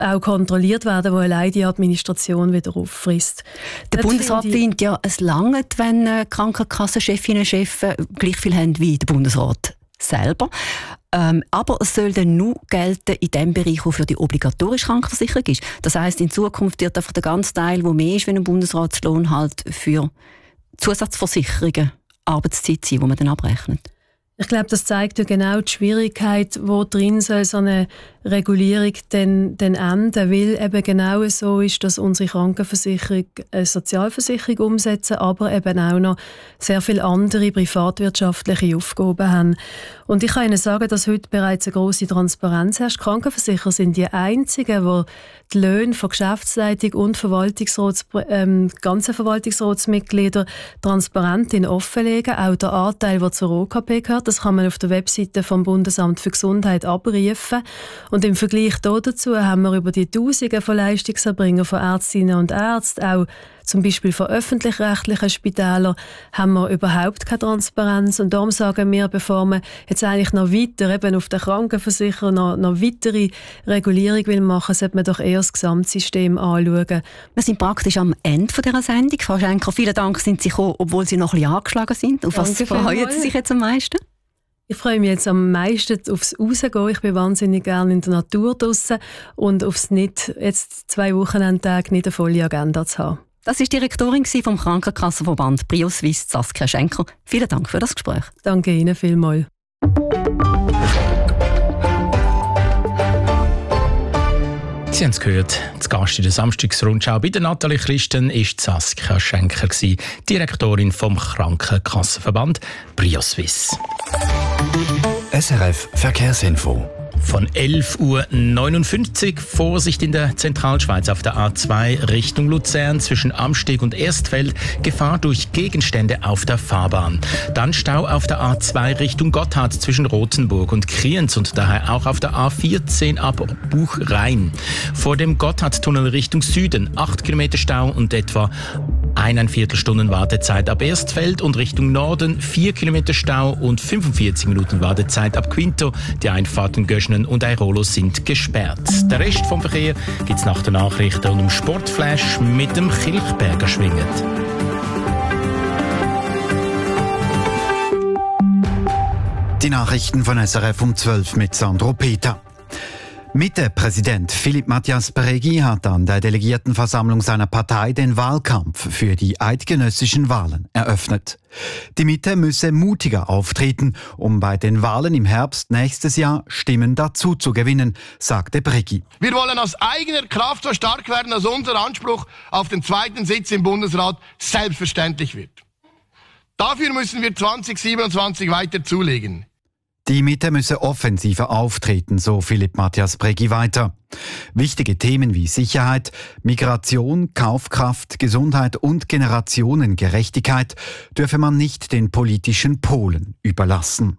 auch kontrolliert werden, wo allein die Administration wieder auffrisst. Der Bundesrat findet ja, es langt, wenn Krankenkassenchefinnen und Chefs gleich viel haben wie der Bundesrat selber. Aber es soll dann nur gelten in dem Bereich, wo für die obligatorische Krankenversicherung ist. Das heisst, in Zukunft wird einfach der ganze Teil, der mehr ist, wenn ein Bundesratslohn halt für Zusatzversicherungen Arbeitszeit sein, die man dann abrechnet. Ich glaube, das zeigt ja genau die Schwierigkeit, wo drin soll so eine Regulierung dann enden, weil eben genau so ist, dass unsere Krankenversicherung eine Sozialversicherung umsetzen, aber eben auch noch sehr viele andere privatwirtschaftliche Aufgaben haben. Und ich kann Ihnen sagen, dass heute bereits eine grosse Transparenz herrscht. Krankenversicherer sind die einzigen, die die Löhne von Geschäftsleitung und ganzen Verwaltungsratsmitgliedern transparent offenlegen. Auch der Anteil, der zur OKP gehört, das kann man auf der Webseite vom Bundesamt für Gesundheit abrufen. Und im Vergleich dazu haben wir über die Tausende von Leistungserbringern, von Ärztinnen und Ärzten, auch zum Beispiel von öffentlich-rechtlichen Spitälern, haben wir überhaupt keine Transparenz. Und darum sagen wir, bevor man jetzt eigentlich noch weiter eben auf den Krankenversicherer noch weitere Regulierung will machen, sollte man doch eher das Gesamtsystem anschauen. Wir sind praktisch am Ende dieser Sendung. Frau Schenker, vielen Dank, sind Sie gekommen, obwohl Sie noch ein bisschen angeschlagen sind. Auf was freuen Sie sich jetzt am meisten? Ich freue mich jetzt am meisten aufs Rausgehen. Ich bin wahnsinnig gerne in der Natur draussen und aufs nicht jetzt 2 Wochenendtage nicht eine volle Agenda zu haben. Das war die Direktorin vom Krankenkassenverband Brio-Suisse, Saskia Schenker. Vielen Dank für das Gespräch. Danke Ihnen vielmals. Sie haben es gehört, zu Gast in der Samstagsrundschau bei der Nathalie Christen war Saskia Schenker, Direktorin vom Krankenkassenverband Brio-Suisse. SRF Verkehrsinfo. Von 11.59 Uhr Vorsicht in der Zentralschweiz auf der A2 Richtung Luzern zwischen Amsteg und Erstfeld. Gefahr durch Gegenstände auf der Fahrbahn. Dann Stau auf der A2 Richtung Gotthard zwischen Rothenburg und Kriens und daher auch auf der A14 ab Buchrhein. Vor dem Gotthardtunnel Richtung Süden 8 Kilometer Stau und etwa 1,25 Stunden Wartezeit ab Erstfeld und Richtung Norden 4 Kilometer Stau und 45 Minuten Wartezeit ab Quinto. Die Einfahrten Göschnen und Airolo sind gesperrt. Der Rest vom Verkehr gibt's nach den Nachrichten und im Sportflash mit dem Kilchberger schwingend. Die Nachrichten von SRF um 12 mit Sandro Peter. Mitte-Präsident Philippe Mathias Bereghi hat an der Delegiertenversammlung seiner Partei den Wahlkampf für die eidgenössischen Wahlen eröffnet. Die Mitte müsse mutiger auftreten, um bei den Wahlen im Herbst nächstes Jahr Stimmen dazu zu gewinnen, sagte Bereghi. Wir wollen aus eigener Kraft so stark werden, dass unser Anspruch auf den 2. Sitz im Bundesrat selbstverständlich wird. Dafür müssen wir 2027 weiter zulegen. Die Mitte müsse offensiver auftreten, so Philippe Mathias Bereghi weiter. Wichtige Themen wie Sicherheit, Migration, Kaufkraft, Gesundheit und Generationengerechtigkeit dürfe man nicht den politischen Polen überlassen.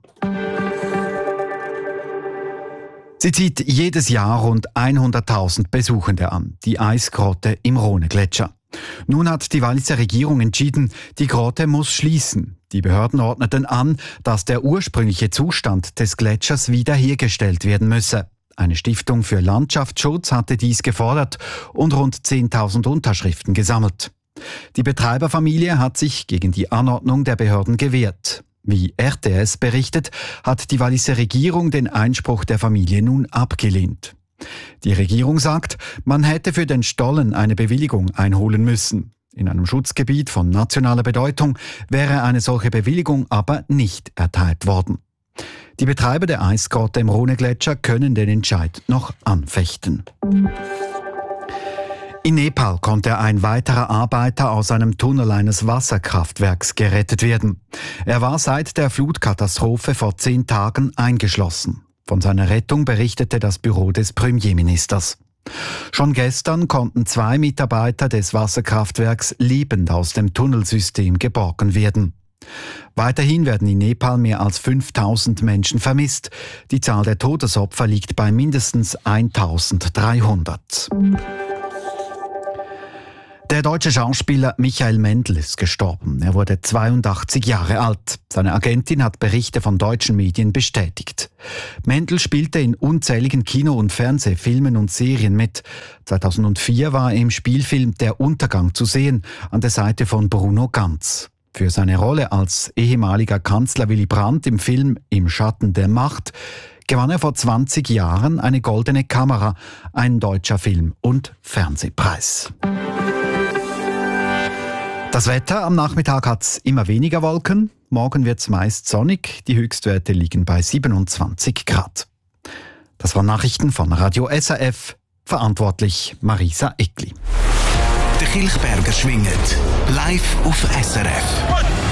Sie zieht jedes Jahr rund 100.000 Besuchende an, die Eisgrotte im Rhone-Gletscher. Nun hat die Walliser Regierung entschieden, die Grotte muss schließen. Die Behörden ordneten an, dass der ursprüngliche Zustand des Gletschers wiederhergestellt werden müsse. Eine Stiftung für Landschaftsschutz hatte dies gefordert und rund 10.000 Unterschriften gesammelt. Die Betreiberfamilie hat sich gegen die Anordnung der Behörden gewehrt. Wie RTS berichtet, hat die Walliser Regierung den Einspruch der Familie nun abgelehnt. Die Regierung sagt, man hätte für den Stollen eine Bewilligung einholen müssen. In einem Schutzgebiet von nationaler Bedeutung wäre eine solche Bewilligung aber nicht erteilt worden. Die Betreiber der Eisgrotte im Rhone-Gletscher können den Entscheid noch anfechten. In Nepal konnte ein weiterer Arbeiter aus einem Tunnel eines Wasserkraftwerks gerettet werden. Er war seit der Flutkatastrophe vor 10 Tagen eingeschlossen. Von seiner Rettung berichtete das Büro des Premierministers. Schon gestern konnten 2 Mitarbeiter des Wasserkraftwerks lebend aus dem Tunnelsystem geborgen werden. Weiterhin werden in Nepal mehr als 5.000 Menschen vermisst. Die Zahl der Todesopfer liegt bei mindestens 1.300. Der deutsche Schauspieler Michael Mendl ist gestorben. Er wurde 82 Jahre alt. Seine Agentin hat Berichte von deutschen Medien bestätigt. Mendl spielte in unzähligen Kino- und Fernsehfilmen und Serien mit. 2004 war er im Spielfilm Der Untergang zu sehen, an der Seite von Bruno Ganz. Für seine Rolle als ehemaliger Kanzler Willy Brandt im Film Im Schatten der Macht gewann er vor 20 Jahren eine Goldene Kamera, ein deutscher Film- und Fernsehpreis. Das Wetter: Am Nachmittag hat es immer weniger Wolken. Morgen wird es meist sonnig. Die Höchstwerte liegen bei 27 Grad. Das waren Nachrichten von Radio SRF. Verantwortlich Marisa Eckli. Der Kilchberger schwingt live auf SRF.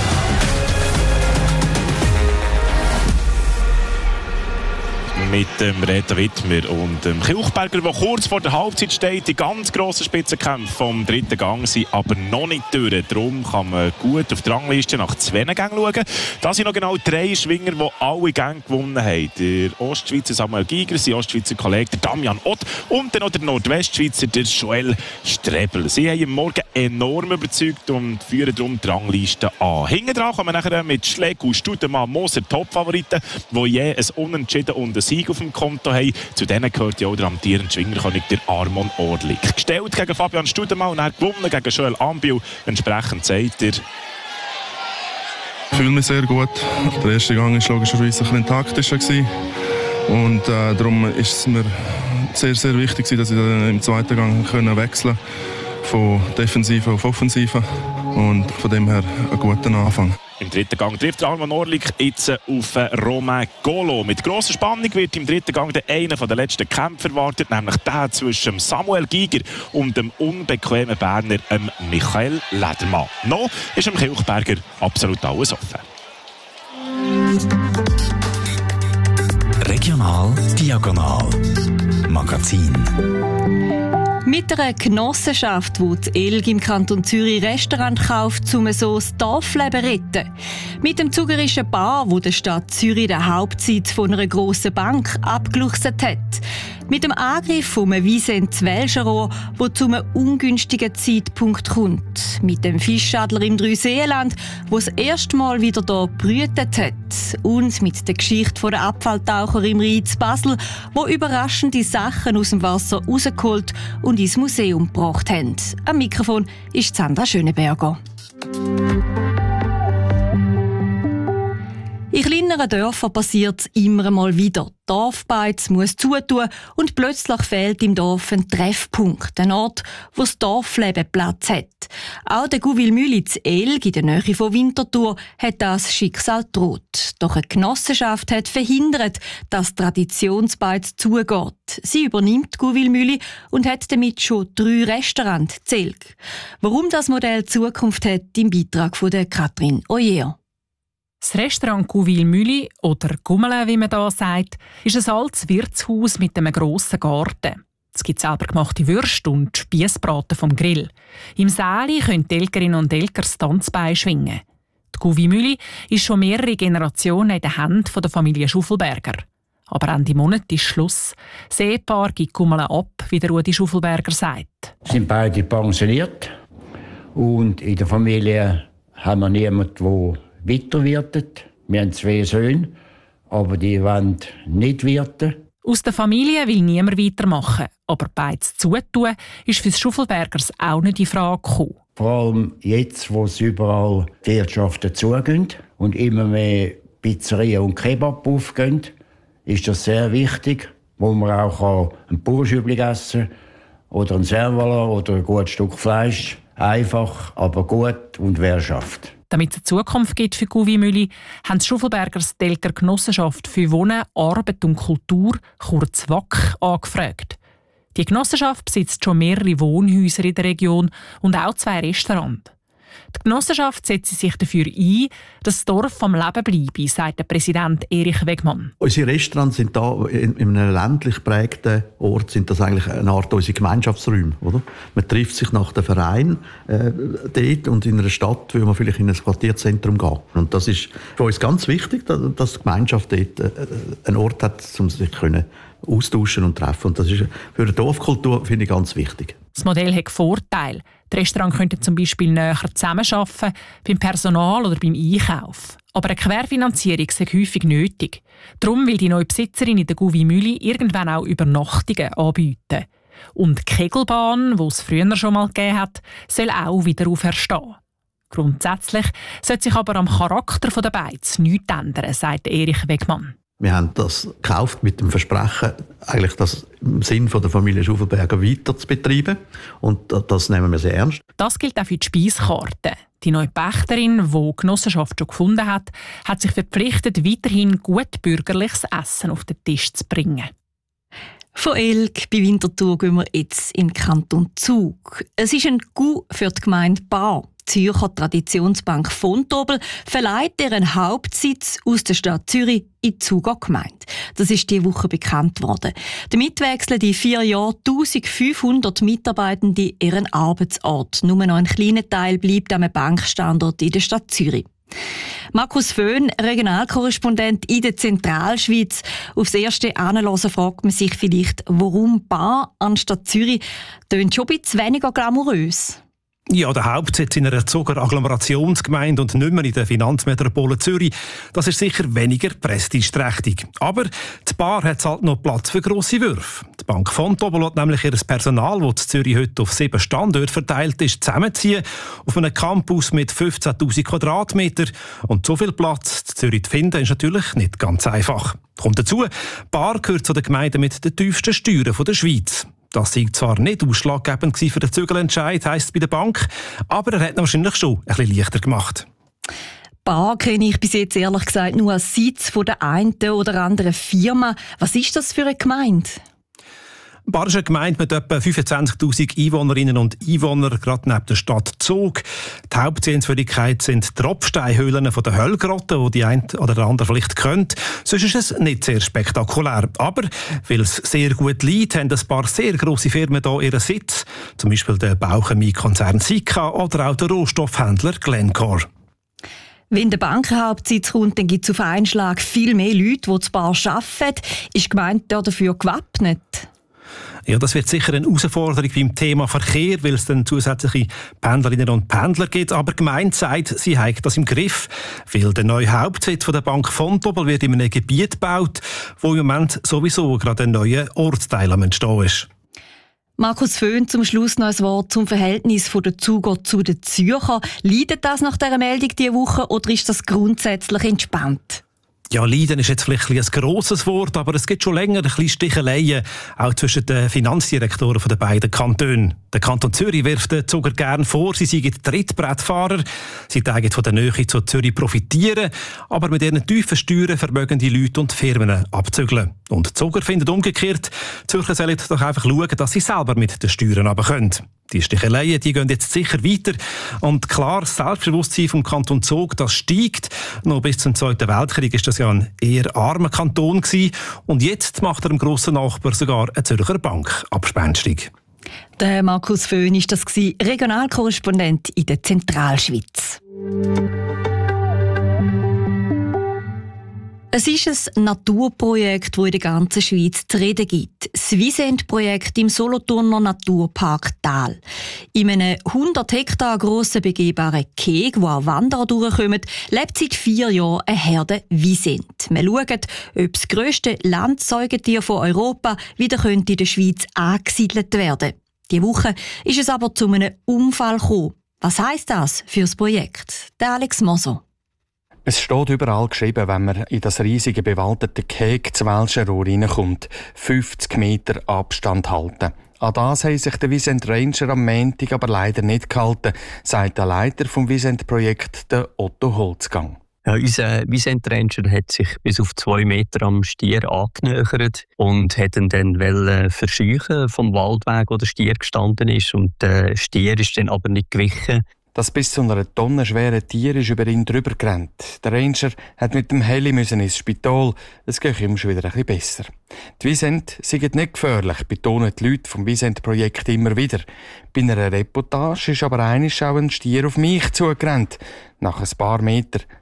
Mit dem Reto Wittmer und dem Kilchberger, der kurz vor der Halbzeit steht. Die ganz grossen Spitzenkämpfe vom dritten Gang sind aber noch nicht durch. Darum kann man gut auf die Rangliste nach 2 Gängen schauen. Das sind noch genau 3 Schwinger, die alle Gänge gewonnen haben. Der Ostschweizer Samuel Giger, sein Ostschweizer Kollege Damian Ott und dann noch der Nordwestschweizer der Joel Strebel. Sie haben am Morgen enorm überzeugt und führen darum die Rangliste an. Hinten dran kommen wir nachher mit Schlegel, Studemann, Moser, Topfavoriten, die je ein Unentschieden und ein Sieg auf dem Konto haben. Zu denen gehört ja auch der amtierende Schwingerkönig, der Armon Orlik. Gestellt gegen Fabian Studemann und er gewonnen gegen Joel Ambiel. Entsprechend sagt er: Ich fühle mich sehr gut. Der erste Gang war logischerweise ein bisschen taktischer. Und darum ist es mir sehr, sehr wichtig, dass ich dann im zweiten Gang wechseln konnte. Von Defensive auf Offensive. Und von dem her einen guten Anfang. Im dritten Gang trifft Armon Orlik jetzt auf Romain Golo. Mit grosser Spannung wird im dritten Gang einer der letzten Kämpfe erwartet, nämlich der zwischen Samuel Giger und dem unbequemen Berner Michael Ledermann. Noch ist dem Kilchberger absolut alles offen. Regional Diagonal Magazin. Mit einer Genossenschaft, die die Elg im Kanton Zürich Restaurant kauft, um so das Dorfleben zu retten. Mit dem zugerischen Bar, wo der Stadt Zürich den Hauptsitz von einer grossen Bank abgeluchset hat. Mit dem Angriff von Vicente Welscherohr, der zu einem ungünstigen Zeitpunkt kommt. Mit dem Fischadler im Dreiseenland, der das erste Mal wieder hier brütet hat. Und mit der Geschichte von der Abfalltaucher im Rhein Basel, wo überraschende Sachen aus dem Wasser rausgeholt und ins Museum gebracht haben. Am Mikrofon ist Sandra Schöneberger. In kleineren Dörfern passiert es immer mal wieder. Die Dorfbeiz muss zutun und plötzlich fehlt im Dorf ein Treffpunkt, ein Ort, wo das Dorfleben Platz hat. Auch der Gouville-Mühle zu Elg in der Nähe von Winterthur hat das Schicksal gedroht. Doch eine Genossenschaft hat verhindert, dass die Traditionsbeiz zugeht. Sie übernimmt die Gouville-Mühle und hat damit schon 3 Restaurants zu Elg. Warum das Modell Zukunft hat, im Beitrag von der Katrin Oyer. Das Restaurant Gouville-Mühle, oder Gummele, wie man da sagt, ist ein altes Wirtshaus mit einem grossen Garten. Es gibt selber gemachte Würste und Spiessbraten vom Grill. Im Säli können die Elkerinnen und Elker das Tanzbein schwingen. Die Gouville-Mühle ist schon mehrere Generationen in den Händen der Familie Schuffelberger. Aber Ende Monat ist Schluss. Das Ehepaar gibt Gummele ab, wie der Rudi Schuffelberger sagt. Wir sind beide pensioniert. Und in der Familie haben wir niemanden, der weiterwirtet. Wir haben 2 Söhne, aber die wollen nicht wirten. Aus der Familie will niemand weitermachen, aber beides zutun ist für die Schuffelbergers auch nicht in Frage gekommen. Vor allem jetzt, wo es überall die Wirtschaften zugehen und immer mehr Pizzerien und Kebab aufgehen, ist das sehr wichtig, wo man auch ein Burschübli essen kann oder ein Servaler oder ein gutes Stück Fleisch. Einfach, aber gut und Wirtschaft. Damit es eine Zukunft gibt für Gouville-Mühle, haben die Schuffelbergers die Elker Genossenschaft für Wohnen, Arbeit und Kultur, kurz WAK, angefragt. Die Genossenschaft besitzt schon mehrere Wohnhäuser in der Region und auch 2 Restaurants. Die Genossenschaft setzt sich dafür ein, dass das Dorf am Leben bleibe, sagt der Präsident Erich Wegmann. Unsere Restaurants sind da in einem ländlich geprägten Ort, sind das eigentlich eine Art unsere Gemeinschaftsräume, oder? Man trifft sich nach dem Verein dort und in einer Stadt will man vielleicht in ein Quartierzentrum gehen. Und das ist für uns ganz wichtig, dass die Gemeinschaft dort einen Ort hat, um sich austauschen und treffen. Und das ist für eine Dorfkultur, finde ich, ganz wichtig. Das Modell hat Vorteile. Die Restaurants könnten zum Beispiel näher zusammenarbeiten, beim Personal oder beim Einkauf. Aber eine Querfinanzierung ist häufig nötig. Darum will die neue Besitzerin in der Gouvi-Mühle irgendwann auch Übernachtungen anbieten. Und die Kegelbahn, die es früher schon mal gegeben hat, soll auch wieder auferstehen. Grundsätzlich sollte sich aber am Charakter der Beiz nichts ändern, sagt Erich Wegmann. Wir haben das gekauft mit dem Versprechen, eigentlich das im Sinn von der Familie Schaufelberger weiter zu betreiben. Und das nehmen wir sehr ernst. Das gilt auch für die Speiskarte. Die neue Pächterin, die die Genossenschaft schon gefunden hat sich verpflichtet, weiterhin gut bürgerliches Essen auf den Tisch zu bringen. Von Elk bei Winterthur gehen wir jetzt in den Kanton Zug. Es ist ein Coup für die Gemeinde Baar. Die Zürcher Traditionsbank Vontobel verleiht ihren Hauptsitz aus der Stadt Zürich in die Zuger Gemeinde. Das ist diese Woche bekannt worden. Damit wechseln in 4 Jahren 1500 Mitarbeitende ihren Arbeitsort. Nur noch ein kleiner Teil bleibt am Bankstandort in der Stadt Zürich. Markus Föhn, Regionalkorrespondent in der Zentralschweiz. Aufs erste Anhören fragt man sich vielleicht, warum Baar anstatt Zürich? Tönt schon ein bisschen weniger glamourös. Ja, der Hauptsitz in einer Zuger Agglomerationsgemeinde und nicht mehr in der Finanzmetropole Zürich, das ist sicher weniger prestigeträchtig. Aber die Baar hat halt noch Platz für grosse Würfe. Die Bank Vontobel hat nämlich ihr Personal, das in Zürich heute auf 7 Standorte verteilt ist, zusammenziehen auf einem Campus mit 15'000 Quadratmeter. Und so viel Platz in Zürich zu finden, ist natürlich nicht ganz einfach. Kommt dazu, Baar gehört zu den Gemeinden mit den tiefsten Steuern der Schweiz. Das sei zwar nicht ausschlaggebend für den Zügelentscheid, heisst es bei der Bank, aber er hat ihn wahrscheinlich schon ein bisschen leichter gemacht. Baar kenne ich bis jetzt ehrlich gesagt nur als Sitz von der einen oder anderen Firma. Was ist das für eine Gemeinde? Baar ist eine Gemeinde mit etwa 25'000 Einwohnerinnen und Einwohnern, gerade neben der Stadt Zug. Die Hauptsehenswürdigkeit sind die Tropfsteinhöhlen der Höllgrotte, die ein oder der andere vielleicht kennt. Sonst ist es nicht sehr spektakulär. Aber weil es sehr gut liegt, haben ein paar sehr grosse Firmen hier ihren Sitz. Zum Beispiel der Bauchemie-Konzern Sika oder auch der Rohstoffhändler Glencore. Wenn der Bankenhauptsitz kommt, dann gibt es auf einen Schlag viel mehr Leute, die zu Baar arbeiten. Ist die Gemeinde dafür gewappnet? Ja, das wird sicher eine Herausforderung beim Thema Verkehr, weil es dann zusätzliche Pendlerinnen und Pendler gibt. Aber die Gemeinde sagt, sie hat das im Griff, weil der neue Hauptsitz der Bank Vontobel wird in einem Gebiet gebaut, wo im Moment sowieso gerade ein neuer Ortsteil am Entstehen ist. Markus Föhn, zum Schluss noch ein Wort zum Verhältnis von der Zuger zu den Zürcher. Leidet das nach dieser Meldung diese Woche oder ist das grundsätzlich entspannt? Ja, Leiden ist jetzt vielleicht ein grosses Wort, aber es gibt schon länger ein bisschen Sticheleien, auch zwischen den Finanzdirektoren der beiden Kantone. Der Kanton Zürich wirft den Zuger gern vor, sie seien Trittbrettfahrer. Sie zeigen von der Nähe zu Zürich profitieren, aber mit ihren tiefen Steuern vermögen die Leute und Firmen abzügeln. Und die Zuger finden umgekehrt, die Zürcher sollen doch einfach schauen, dass sie selber mit den Steuern runterkommen. Die Sticheleien, die gehen jetzt sicher weiter. Und klar, das Selbstbewusstsein vom Kanton Zug, das steigt. Noch bis zum Zweiten Weltkrieg ist das ja ein eher armer Kanton gewesen. Und jetzt macht er dem grossen Nachbar sogar eine Zürcher Bank abspenstig. Der Markus Föhn ist das gewesen, Regionalkorrespondent in der Zentralschweiz. Es ist ein Naturprojekt, das in der ganzen Schweiz zu reden gibt. Das Wiesent-Projekt im Solothurner Naturpark Thal. In einem 100 Hektar grossen begehbaren Keg, wo auch Wanderer durchkommen, lebt seit 4 Jahren eine Herde Wiesent. Wir schauen, ob das grösste Landsäugetier von Europa wieder in der Schweiz angesiedelt werden. Diese Woche ist es aber zu einem Unfall gekommen. Was heisst das für das Projekt? Der Alex Moser. Es steht überall geschrieben, wenn man in das riesige bewaldete Keg zu Welschenrohr reinkommt, 50 Meter Abstand halten. An das haben sich der Wiesent Ranger am Montag aber leider nicht gehalten, sagt der Leiter vom Wiesent-Projekt, der Otto Holzgang. Ja, unser Wiesent Ranger hat sich bis auf 2 Meter am Stier angenähert und hat ihn dann verscheuchen vom Waldweg, wo der Stier gestanden ist. Und der Stier ist dann aber nicht gewichen. Das bis zu einer tonnenschwere Tier ist über ihn drüber gerannt. Der Ranger hat mit dem Heli ins Spital. Es geht ihm schon wieder ein bisschen besser. Die Wiesent sind nicht gefährlich, betonen die Leute vom Wiesent-Projekt immer wieder. Bei einer Reportage ist aber einmal auch ein Stier auf mich zugerannt. Nach ein paar Metern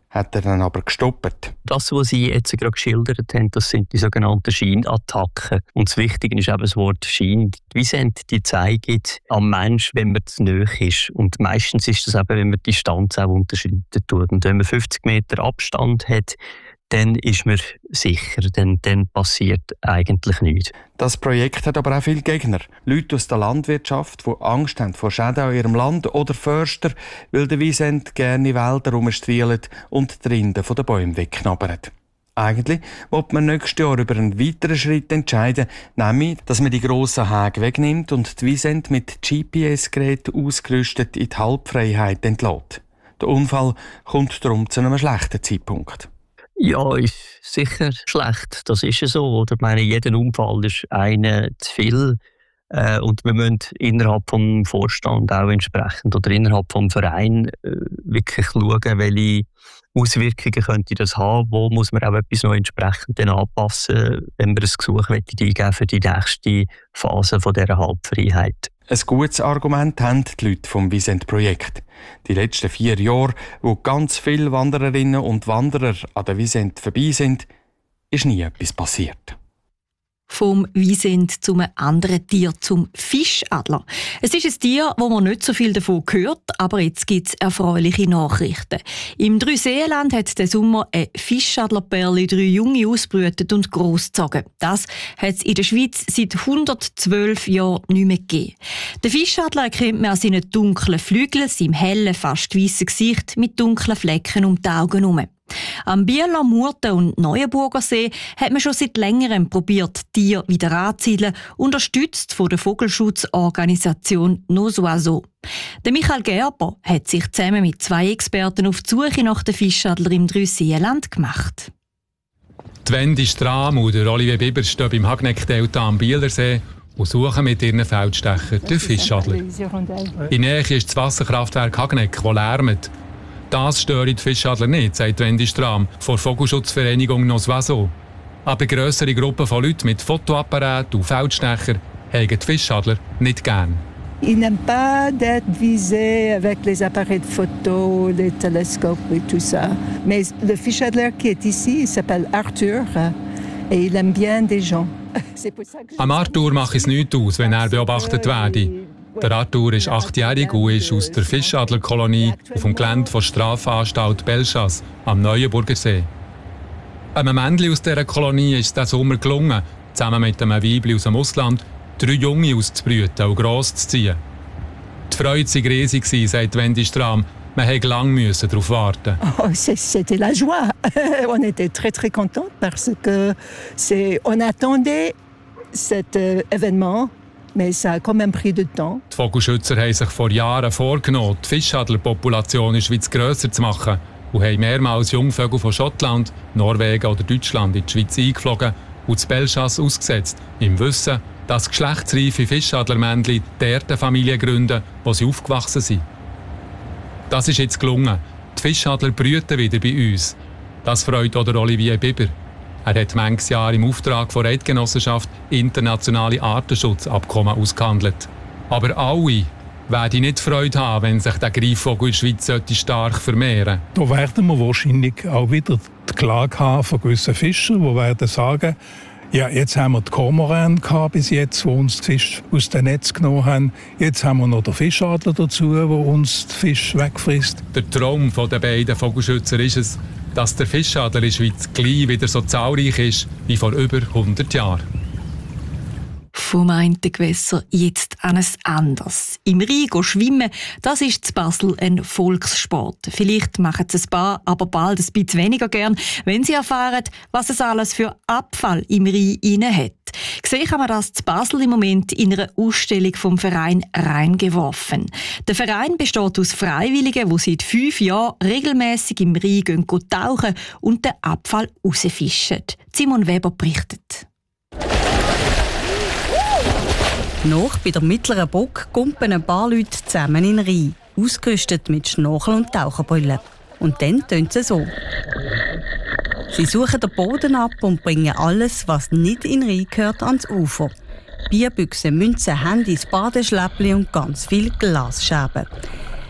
hat er dann aber gestoppt. Das, was Sie jetzt gerade geschildert haben, das sind die sogenannten Scheinattacken. Und das Wichtige ist eben das Wort Schein. Wie sind die zeigen am Mensch, wenn man zu nahe ist? Und meistens ist das eben, wenn man die Distanz auch unterschreiten tut. Und wenn man 50 Meter Abstand hat, dann ist man sicher, dann passiert eigentlich nichts. Das Projekt hat aber auch viele Gegner. Leute aus der Landwirtschaft, die Angst haben vor Schäden an ihrem Land, oder Förster, weil der Wiesent gerne Wälder rumstrielt und die Rinde von den Bäumen wegknabbert. Eigentlich will man nächstes Jahr über einen weiteren Schritt entscheiden, nämlich, dass man die grossen Häge wegnimmt und die Wiesent mit GPS-Geräten ausgerüstet in die Halbfreiheit entlässt. Der Unfall kommt darum zu einem schlechten Zeitpunkt. Ja, ist sicher schlecht. Das ist ja so. Oder? Ich meine, jeder Unfall ist einer zu viel. Und wir müssen innerhalb vom Vorstand auch entsprechend oder innerhalb vom Verein wirklich schauen, welche Auswirkungen könnte das haben. Wo muss man auch etwas noch entsprechend anpassen, wenn wir ein Gesuch eingeben für die nächste Phase von dieser Halbfreiheit. Ein gutes Argument haben die Leute vom Wiesent-Projekt. Die letzten 4 Jahre, wo ganz viele Wandererinnen und Wanderer an der Wiesent vorbei sind, ist nie etwas passiert. Vom Wiesent zum anderen Tier, zum Fischadler. Es ist ein Tier, wo man nicht so viel davon hört, aber jetzt gibt es erfreuliche Nachrichten. Im Dreiseenland hat der Sommer ein Fischadlerpärli 3 Junge ausgebrütet und grossgezogen. Das hat es in der Schweiz seit 112 Jahren nicht mehr gegeben. Den Fischadler erkennt man an seinen dunklen Flügeln, seinem hellen, fast weissen Gesicht mit dunklen Flecken um die Augen herum. Am Bieler, Murten und Neuenburger See hat man schon seit längerem probiert, Tiere wieder anzusiedeln, unterstützt von der Vogelschutzorganisation Nos Oiseaux. Der Michael Gerber hat sich zusammen mit 2 Experten auf die Suche nach den Fischadler im Dreiseenland gemacht. Die Wendy Stram und Olivier Biber stehen beim Hagneck-Delta am Bielersee und suchen mit ihren Feldstechern den Fischadler. In Nähe ist das Wasserkraftwerk Hagneck, das lärmt. Das stört die Fischadler nicht, sagt Wendy Stram von der Vogelschutzvereinigung Nos Oiseaux. Aber grössere Gruppen von Leuten mit Fotoapparaten und Feldstecher haben die Fischadler nicht gern. Ils n'aiment pas d'être visés avec les appareils de photo, les télescopes et tout ça. Mais le fischadler qui est ici, il s'appelle Arthur et il aime bien des gens. Am Arthur macht es nichts aus, wenn er beobachtet werde. Der Arthur ist 8-jährig und ist aus der Fischadlerkolonie auf dem Gelände der Strafanstalt Belchas am Neuenburger See. Einem Männchen aus dieser Kolonie ist es diesen Sommer gelungen, zusammen mit einem Weibchen aus dem Ausland 3 Junge auszubrüten und gross zu ziehen. Die Freude war riesig, sagt Wendy Stram. Man musste lange darauf warten. Oh, c'était la joie. On était très très contents parce que on attendait cet événement. Mais ça a quand même pris du temps. Die Vogelschützer haben sich vor Jahren vorgenommen, die Fischadlerpopulation in der Schweiz grösser zu machen und haben mehrmals Jungvögel von Schottland, Norwegen oder Deutschland in die Schweiz eingeflogen und das Belchas ausgesetzt, im Wissen, dass geschlechtsreife Fischadlermännchen dort eine Familie gründen, wo sie aufgewachsen sind. Das ist jetzt gelungen. Die Fischadler brüten wieder bei uns. Das freut auch Olivier Biber. Er hat manches Jahr im Auftrag der Eidgenossenschaft internationale Artenschutzabkommen ausgehandelt. Aber alle werden nicht Freude haben, wenn sich der Greifvogel in der Schweiz stark vermehren sollte. Da werden wir wahrscheinlich auch wieder die Klage haben von gewissen Fischern, die werden sagen, ja, jetzt haben wir die Kormoran bis jetzt, die uns die Fisch aus dem Netz genommen haben. Jetzt haben wir noch den Fischadler dazu, der uns den Fisch wegfrisst. Der Traum der beiden Vogelschützer ist es, dass der Fischadler in der Schweiz gleich wieder so zahlreich ist wie vor über 100 Jahren. Vom einen Gewässer jetzt an ein anderes. Im Rhein schwimmen, das ist zu Basel ein Volkssport. Vielleicht machen es ein paar, aber bald ein bisschen weniger gern, wenn sie erfahren, was es alles für Abfall im Rhein hat. Gesehen kann man das zu Basel im Moment in einer Ausstellung vom Verein Reingeworfen. Der Verein besteht aus Freiwilligen, die seit 5 Jahren regelmäßig im Rhein gehen tauchen und den Abfall rausfischen. Simon Weber berichtet. Noch bei der mittleren Burg kumpen ein paar Leute zusammen in den Rhein, ausgerüstet mit Schnorchel und Taucherbrillen. Und dann tönt es so. Sie suchen den Boden ab und bringen alles, was nicht in den Rhein gehört, ans Ufer. Bierbüchsen, Münzen, Handys, Badeschläppchen und ganz viele Glasscherben.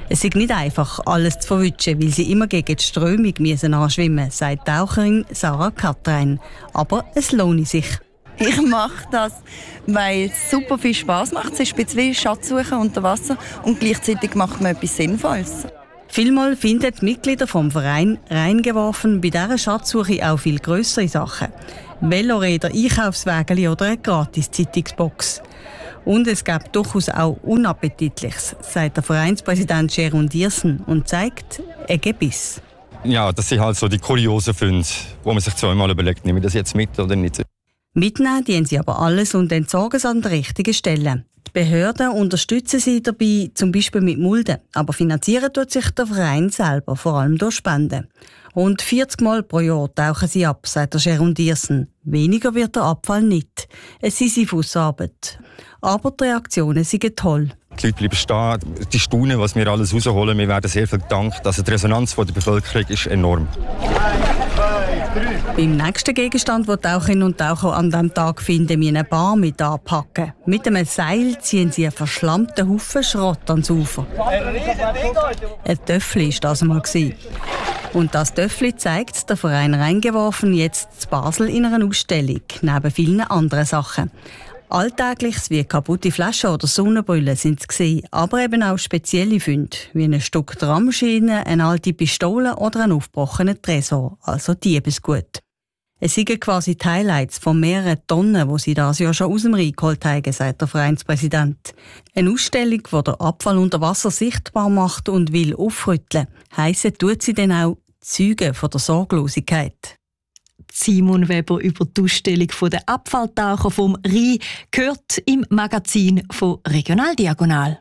Es ist nicht einfach, alles zu verwischen, weil sie immer gegen die Strömung anschwimmen müssen, sagt Taucherin Sarah Katrein. Aber es lohnt sich. Ich mache das, weil es super viel Spass macht. Es ist ein bisschen wie Schatzsuchen unter Wasser und gleichzeitig macht man etwas Sinnvolles. Vielmal finden die Mitglieder vom Verein Reingeworfen bei dieser Schatzsuche auch viel grössere Sachen. Veloräder, Einkaufswägel oder eine Gratis-Zeitungsbox. Und es gibt durchaus auch Unappetitliches, sagt der Vereinspräsident Jeroen Diersen und zeigt ein Gebiss. Ja, das sind halt so die kuriosen Funde, wo man sich zweimal überlegt, nehme ich das jetzt mit oder nicht. Mitnehmen dienen sie aber alles und entsorgen es an der richtigen Stelle. Die Behörden unterstützen sie dabei, zum Beispiel mit Mulden. Aber finanzieren tut sich der Verein selber, vor allem durch Spenden. Rund 40 Mal pro Jahr tauchen sie ab, sagt der Jeroen Diersen. Weniger wird der Abfall nicht. Es ist Sisyphusarbeit. Aber die Reaktionen sind toll. Die Leute bleiben stehen, die staunen, was wir alles rausholen. Wir werden sehr viel gedankt. Also die Resonanz der Bevölkerung ist enorm. 1, 2, 3. Beim nächsten Gegenstand, den Taucherinnen und Taucher an diesem Tag finden, wir eine Bar mit anpacken. Mit einem Seil ziehen sie einen verschlammten Haufen Schrott ans Ufer. Ein Töffel war das einmal. Und das Töffel zeigt der Verein Reingeworfen jetzt in Basel in einer Ausstellung, neben vielen anderen Sachen. Alltägliches wie kaputte Flaschen oder Sonnenbrillen sind es gewesen, aber eben auch spezielle Funde, wie ein Stück Drehmaschine, eine alte Pistole oder ein aufgebrochener Tresor, also Diebesgut. Es sind quasi die Highlights von mehreren Tonnen, die sie das Jahr schon aus dem Rhein geholt haben, sagt der Vereinspräsident. Eine Ausstellung, die den Abfall unter Wasser sichtbar macht und will aufrütteln. Heissen tut sie dann auch Zeugen von der Sorglosigkeit. Simon Weber über die Ausstellung der Abfalltaucher vom Rhein gehört im Magazin von Regionaldiagonal.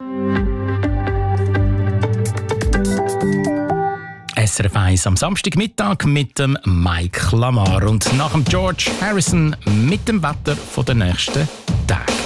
SRF 1 am Samstagmittag mit dem Mike Lamar und nach dem George Harrison mit dem Wetter der nächsten Tage.